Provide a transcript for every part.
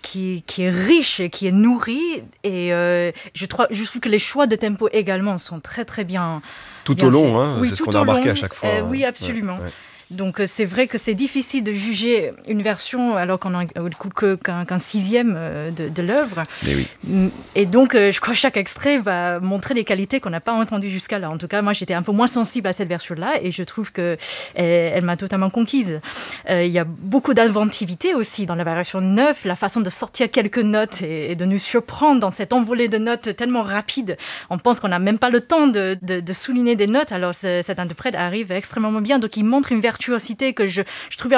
qui est riche, qui est nourri. Et je trouve que les choix de tempo également sont très très bien. Tout au long, hein, oui, c'est ce qu'on a remarqué à chaque fois. Oui, absolument. Ouais. Donc c'est vrai que c'est difficile de juger une version alors qu'on n'a qu'un sixième de l'œuvre. Mais oui. Et donc je crois que chaque extrait va montrer les qualités qu'on n'a pas entendues jusqu'à là. En tout cas, moi j'étais un peu moins sensible à cette version-là et je trouve qu'elle m'a totalement conquise. Il y a beaucoup d'inventivité aussi dans la version 9, la façon de sortir quelques notes et de nous surprendre dans cette envolée de notes tellement rapide. On pense qu'on n'a même pas le temps de souligner des notes, alors cet interprète arrive extrêmement bien. Donc il montre une virtuosité que je trouvais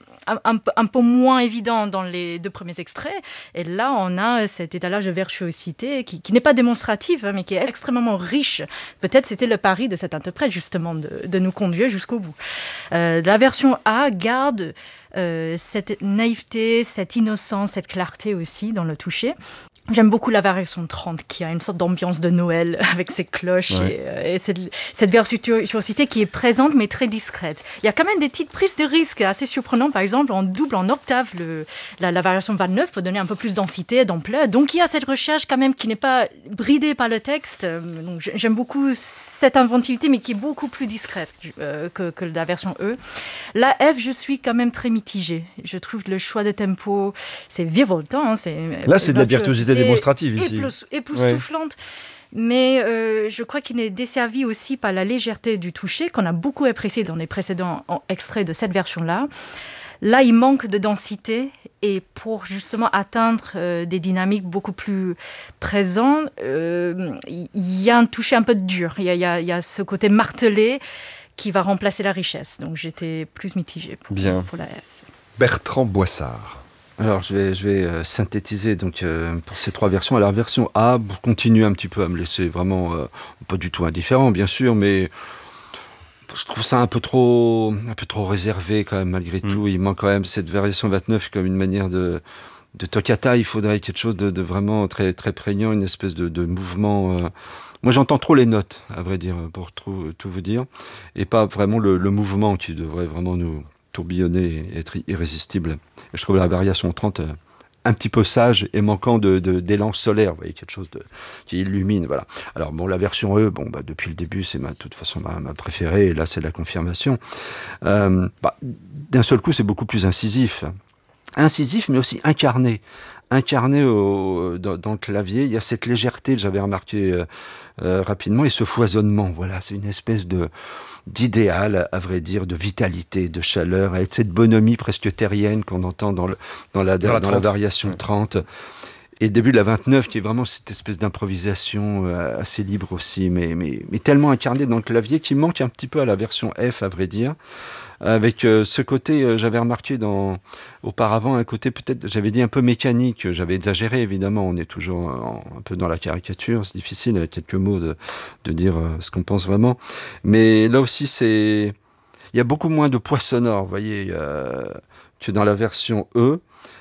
un peu moins évident dans les deux premiers extraits. Et là, on a cet étalage de virtuosité qui n'est pas démonstratif, mais qui est extrêmement riche. Peut-être c'était le pari de cet interprète, justement, de nous conduire jusqu'au bout. La version A garde cette naïveté, cette innocence, cette clarté aussi dans le toucher. J'aime beaucoup la variation 30 qui a une sorte d'ambiance de Noël avec ses cloches et cette virtuosité qui est présente mais très discrète. Il y a quand même des petites prises de risque assez surprenantes. Par exemple, on double en octave la variation 29 pour donner un peu plus de densité, d'ampleur. Donc il y a cette recherche quand même qui n'est pas bridée par le texte. Donc j'aime beaucoup cette inventivité mais qui est beaucoup plus discrète que la version E. La F, je suis quand même très mitigée. Je trouve le choix de tempo, c'est virevoltant. Là, c'est de la virtuosité démonstrative ici. Époustouflante. Mais je crois qu'il est desservi aussi par la légèreté du toucher qu'on a beaucoup apprécié dans les précédents extraits de cette version-là. Là, il manque de densité et pour justement atteindre des dynamiques beaucoup plus présentes, il y a un toucher un peu dur. Il y a ce côté martelé qui va remplacer la richesse. Donc j'étais plus mitigée pour la F. Bertrand Boissard. Alors, je vais synthétiser donc, pour ces trois versions. Alors, la version A continue un petit peu à me laisser vraiment pas du tout indifférent, bien sûr, mais je trouve ça un peu trop réservé quand même, malgré tout. Il manque quand même cette version 29 comme une manière de toccata. Il faudrait quelque chose de vraiment très, très prégnant, une espèce de mouvement. Moi, j'entends trop les notes, à vrai dire, pour tout vous dire, et pas vraiment le mouvement qui devrait vraiment nous tourbillonner et être irrésistible. Et je trouve la variation 30 un petit peu sage et manquant d'élan solaire, vous voyez, quelque chose qui illumine, voilà. Alors bon, la version E, depuis le début, c'est de toute façon ma préférée, et là c'est la confirmation. D'un seul coup, c'est beaucoup plus incisif, mais aussi incarné dans le clavier. Il y a cette légèreté que j'avais remarqué rapidement, et ce foisonnement, voilà, c'est une espèce d'idéal, à vrai dire, de vitalité, de chaleur, avec cette bonhomie presque terrienne qu'on entend dans la variation 30. Et le début de la 29, qui est vraiment cette espèce d'improvisation assez libre aussi, mais tellement incarnée dans le clavier, qui manque un petit peu à la version F, à vrai dire. Avec ce côté, j'avais remarqué auparavant, un côté peut-être, j'avais dit un peu mécanique, j'avais exagéré évidemment, on est toujours un peu dans la caricature, c'est difficile avec quelques mots de dire ce qu'on pense vraiment. Mais là aussi, il y a beaucoup moins de poids sonore, vous voyez, que dans la version E.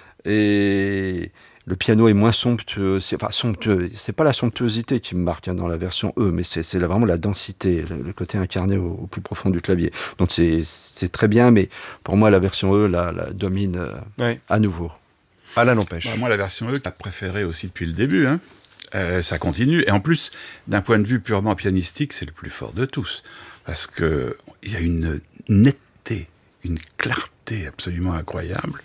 Et le piano est moins somptueux. Somptueux. C'est pas la somptuosité qui me marque dans la version E, mais c'est vraiment la densité, le côté incarné au plus profond du clavier. Donc c'est très bien, mais pour moi, la version E la domine à nouveau. Alain n'empêche. Moi, la version E, que j'ai préférée aussi depuis le début. Ça continue. Et en plus, d'un point de vue purement pianistique, c'est le plus fort de tous. Parce qu'il y a une netteté, une clarté absolument incroyable.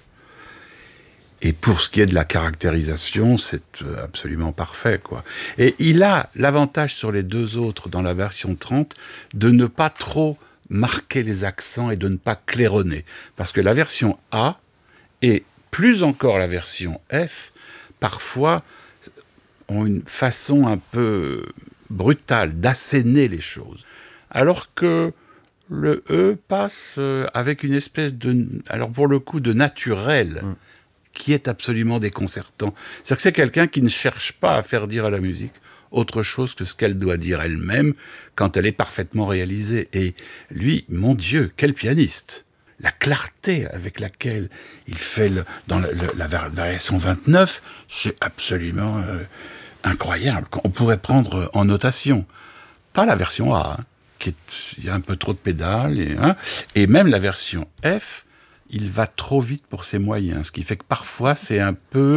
Et pour ce qui est de la caractérisation, c'est absolument parfait, quoi. Et il a l'avantage sur les deux autres, dans la version 30, de ne pas trop marquer les accents et de ne pas claironner. Parce que la version A, et plus encore la version F, parfois ont une façon un peu brutale d'asséner les choses. Alors que le E passe avec une espèce alors pour le coup, de naturel, qui est absolument déconcertant. C'est-à-dire que c'est quelqu'un qui ne cherche pas à faire dire à la musique autre chose que ce qu'elle doit dire elle-même quand elle est parfaitement réalisée. Et lui, mon Dieu, quel pianiste! La clarté avec laquelle il fait dans la variation 29, c'est absolument incroyable. On pourrait prendre en notation. Pas la version A, il y a un peu trop de pédales, et même la version F, il va trop vite pour ses moyens, ce qui fait que parfois c'est un peu